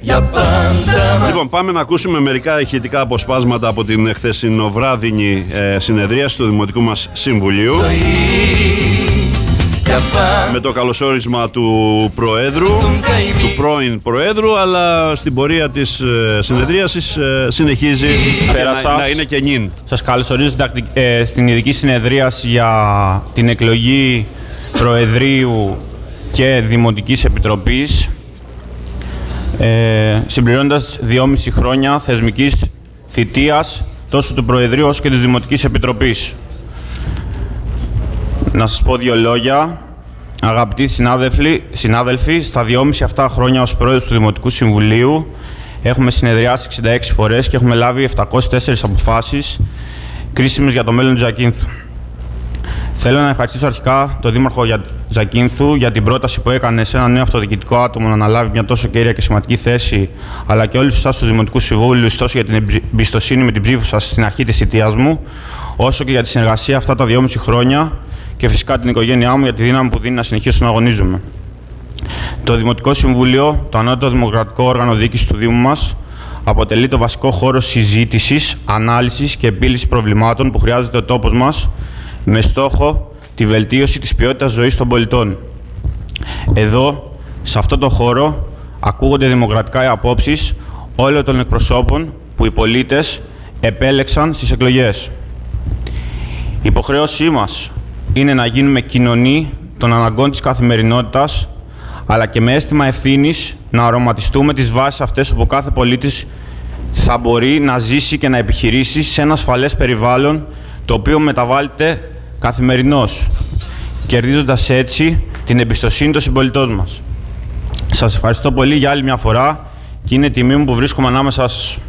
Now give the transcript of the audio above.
Λοιπόν, πάμε να ακούσουμε μερικά ηχητικά αποσπάσματα από την χθεσινοβράδινη συνεδρίαση του Δημοτικού μας Συμβουλίου, με το καλωσόρισμα του Προέδρου, του πρώην Προέδρου, αλλά στην πορεία της συνεδρίασης συνεχίζει να είναι και νυν. Σας καλωσορίζω στην ειδική συνεδρίαση για την εκλογή Προεδρίου και Δημοτικής Επιτροπής, συμπληρώνοντας 2,5 χρόνια θεσμικής θητείας τόσο του Προεδρείου όσο και της Δημοτικής Επιτροπής. Να σας πω δύο λόγια. Αγαπητοί συνάδελφοι, στα 2,5 αυτά χρόνια ως Πρόεδρος του Δημοτικού Συμβουλίου έχουμε συνεδριάσει 66 φορές και έχουμε λάβει 704 αποφάσεις κρίσιμες για το μέλλον του Ζακίνθου. Θέλω να ευχαριστήσω αρχικά τον Δήμαρχο Ζακίνθου για την πρόταση που έκανε σε ένα νέο αυτοδιοικητικό άτομο να αναλάβει μια τόσο κέρια και σημαντική θέση, αλλά και όλους εσάς τους Δημοτικούς Συμβούλους, τόσο για την εμπιστοσύνη με την ψήφο σας στην αρχή της θητείας μου, όσο και για τη συνεργασία αυτά τα 2,5 χρόνια και φυσικά την οικογένειά μου για τη δύναμη που δίνει να συνεχίσω να αγωνίζομαι. Το Δημοτικό Συμβούλιο, το ανώτατο δημοκρατικό όργανο διοίκησης του Δήμου μας, αποτελεί το βασικό χώρο συζήτησης, ανάλυσης και επίλυσης προβλημάτων που χρειάζεται ο τόπος μας, με στόχο τη βελτίωση της ποιότητας ζωής των πολιτών. Εδώ, σε αυτό το χώρο, ακούγονται δημοκρατικά οι απόψεις όλων των εκπροσώπων που οι πολίτες επέλεξαν στις εκλογές. Η υποχρέωσή μας είναι να γίνουμε κοινωνοί των αναγκών της καθημερινότητας, αλλά και με αίσθημα ευθύνης να αρωματιστούμε τις βάσεις αυτές όπου κάθε πολίτης θα μπορεί να ζήσει και να επιχειρήσει σε ένα ασφαλές περιβάλλον το οποίο μεταβάλλεται καθημερινώς, κερδίζοντας έτσι την εμπιστοσύνη των συμπολιτών μας. Σας ευχαριστώ πολύ για άλλη μια φορά και είναι τιμή μου που βρίσκομαι ανάμεσα σας.